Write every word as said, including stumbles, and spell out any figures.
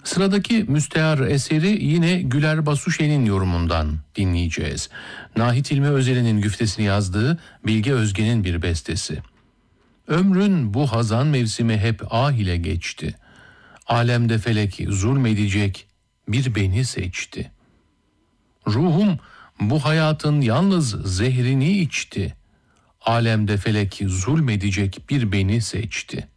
Sıradaki müstehar eseri yine Güler Basuşen'in yorumundan dinleyeceğiz. Nahit İlmi Özel'in güftesini yazdığı Bilge Özgen'in bir bestesi. Ömrün bu hazan mevsimi hep ah ile geçti. Alemde felek zulmedecek bir beni seçti. Ruhum bu hayatın yalnız zehrini içti. Alemde felek zulmedecek bir beni seçti.